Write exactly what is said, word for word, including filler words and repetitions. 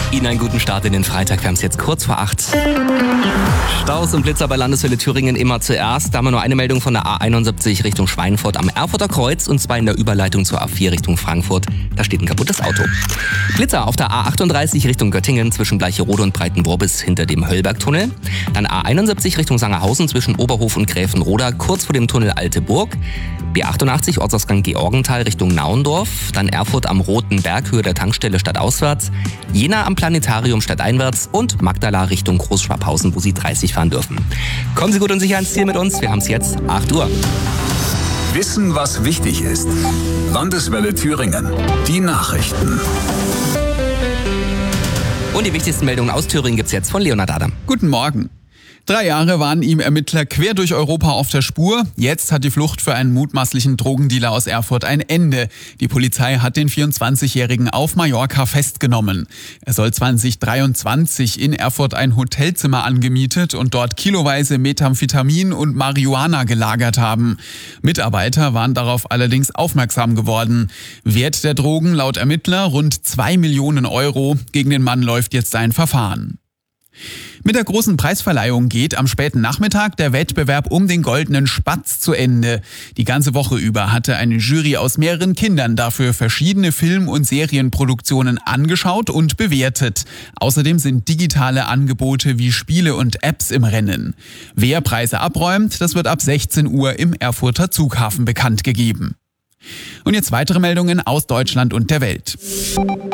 Ihnen einen guten Start in den Freitag. Wir haben es jetzt kurz vor acht. Staus und Blitzer bei Landeshölle Thüringen immer zuerst. Da haben wir nur eine Meldung von der A einundsiebzig Richtung Schweinfurt am Erfurter Kreuz und zwar in der Überleitung zur A vier Richtung Frankfurt. Da steht ein kaputtes Auto. Blitzer auf der A achtunddreißig Richtung Göttingen zwischen Bleicherode und Breitenworbis hinter dem Höllbergtunnel. Dann A einundsiebzig Richtung Sangerhausen zwischen Oberhof und Gräfenroda kurz vor dem Tunnel Alte Burg. B achtundachtzig Ortsausgang Georgenthal Richtung Naundorf. Dann Erfurt am Roten Berg Höhe der Tankstelle stadtauswärts. Jena am Planetarium stadteinwärts und Magdala Richtung Großschwabhausen, wo Sie dreißig fahren dürfen. Kommen Sie gut und sicher ans Ziel mit uns. Wir haben es jetzt acht Uhr. Wissen, was wichtig ist. Landeswelle Thüringen. Die Nachrichten. Und die wichtigsten Meldungen aus Thüringen gibt's jetzt von Leonhard Adam. Guten Morgen. Drei Jahre waren ihm Ermittler quer durch Europa auf der Spur. Jetzt hat die Flucht für einen mutmaßlichen Drogendealer aus Erfurt ein Ende. Die Polizei hat den vierundzwanzigjährigen auf Mallorca festgenommen. Er soll zweitausenddreiundzwanzig in Erfurt ein Hotelzimmer angemietet und dort kiloweise Methamphetamin und Marihuana gelagert haben. Mitarbeiter waren darauf allerdings aufmerksam geworden. Wert der Drogen laut Ermittler rund zwei Millionen Euro. Gegen den Mann läuft jetzt ein Verfahren. Mit der großen Preisverleihung geht am späten Nachmittag der Wettbewerb um den Goldenen Spatz zu Ende. Die ganze Woche über hatte eine Jury aus mehreren Kindern dafür verschiedene Film- und Serienproduktionen angeschaut und bewertet. Außerdem sind digitale Angebote wie Spiele und Apps im Rennen. Wer Preise abräumt, das wird ab sechzehn Uhr im Erfurter Zughafen bekannt gegeben. Und jetzt weitere Meldungen aus Deutschland und der Welt.